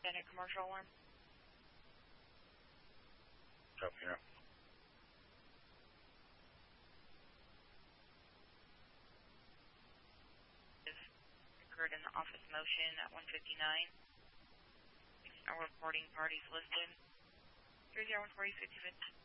Senate commercial alarm. Copy here. Occurred in the office motion at 1:59. No reporting parties listed. 30140 55.